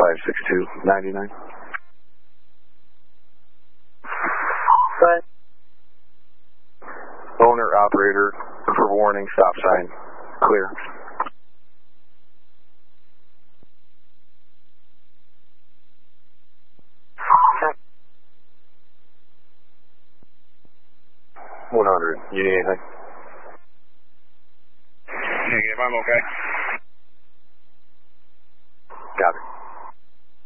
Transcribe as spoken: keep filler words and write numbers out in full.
five six two nine nine. But owner, operator, for warning, stop sign, clear. one hundred, you need anything? Negative, I'm okay. Got it.